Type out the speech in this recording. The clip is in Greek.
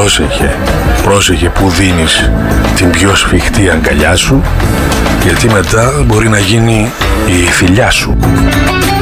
πρόσεχε, πρόσεχε που δίνεις την πιο σφιχτή αγκαλιά σου, γιατί μετά μπορεί να γίνει η θηλιά σου.